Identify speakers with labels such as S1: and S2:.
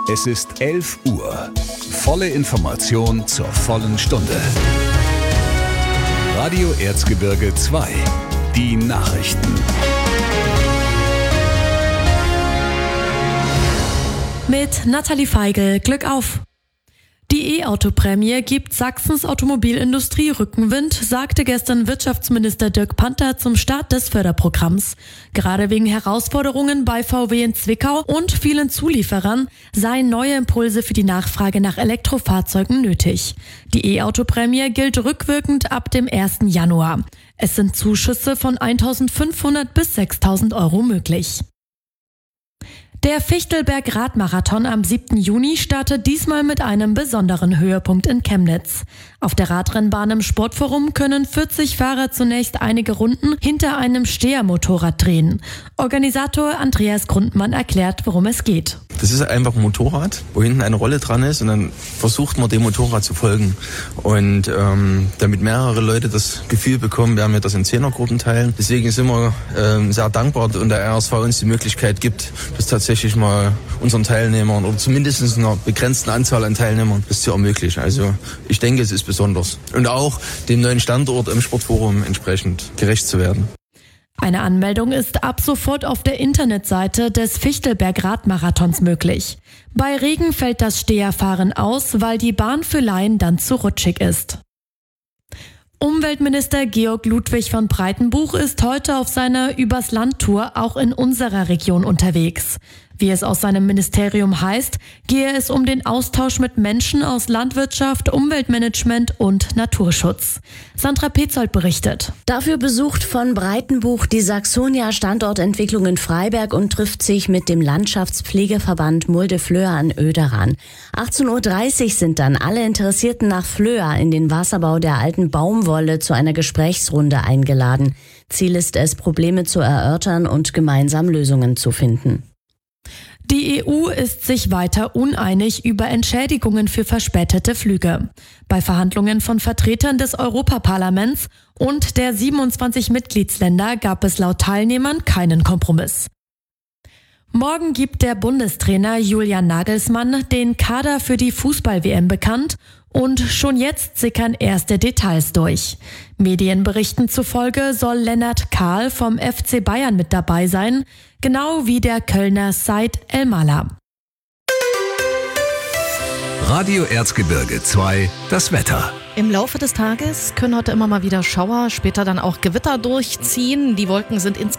S1: Es ist 11 Uhr. Volle Information zur vollen Stunde. Radio Erzgebirge 2. Die Nachrichten.
S2: Mit Nathalie Feigl, Glück auf! Die E-Auto-Prämie gibt Sachsens Automobilindustrie Rückenwind, sagte gestern Wirtschaftsminister Dirk Panther zum Start des Förderprogramms. Gerade wegen Herausforderungen bei VW in Zwickau und vielen Zulieferern seien neue Impulse für die Nachfrage nach Elektrofahrzeugen nötig. Die E-Auto-Prämie gilt rückwirkend ab dem 1. Januar. Es sind Zuschüsse von 1.500 bis 6.000 Euro möglich. Der Fichtelberg-Radmarathon am 7. Juni startet diesmal mit einem besonderen Höhepunkt in Chemnitz. Auf der Radrennbahn im Sportforum können 40 Fahrer zunächst einige Runden hinter einem Stehermotorrad drehen. Organisator Andreas Grundmann erklärt, worum es geht.
S3: Das ist einfach ein Motorrad, wo hinten eine Rolle dran ist und dann versucht man dem Motorrad zu folgen. Und damit mehrere Leute das Gefühl bekommen, werden wir das in 10er-Gruppen teilen. Deswegen sind wir sehr dankbar und der RSV uns die Möglichkeit gibt, das tatsächlich mal unseren Teilnehmern oder zumindest einer begrenzten Anzahl an Teilnehmern das zu ermöglichen. Also ich denke, es ist besonders. Und auch dem neuen Standort im Sportforum entsprechend gerecht zu werden.
S2: Eine Anmeldung ist ab sofort auf der Internetseite des Fichtelberg-Radmarathons möglich. Bei Regen fällt das Steherfahren aus, weil die Bahn für Laien dann zu rutschig ist. Umweltminister Georg Ludwig von Breitenbuch ist heute auf seiner Übers-Land-Tour auch in unserer Region unterwegs. Wie es aus seinem Ministerium heißt, gehe es um den Austausch mit Menschen aus Landwirtschaft, Umweltmanagement und Naturschutz. Sandra Petzold berichtet.
S4: Dafür besucht von Breitenbuch die Saxonia Standortentwicklung in Freiberg und trifft sich mit dem Landschaftspflegeverband Mulde-Flöa an Oederan. 18.30 Uhr sind dann alle Interessierten nach Flöa in den Wasserbau der alten Baumwolle zu einer Gesprächsrunde eingeladen. Ziel ist es, Probleme zu erörtern und gemeinsam Lösungen zu finden.
S2: Die EU ist sich weiter uneinig über Entschädigungen für verspätete Flüge. Bei Verhandlungen von Vertretern des Europaparlaments und der 27 Mitgliedsländer gab es laut Teilnehmern keinen Kompromiss. Morgen gibt der Bundestrainer Julian Nagelsmann den Kader für die Fußball-WM bekannt und schon jetzt sickern erste Details durch. Medienberichten zufolge soll Lennart Kahl vom FC Bayern mit dabei sein, genau wie der Kölner Said El-Mala.
S1: Radio Erzgebirge 2, das Wetter.
S5: Im Laufe des Tages können heute immer mal wieder Schauer, später dann auch Gewitter durchziehen. Die Wolken sind insgesamt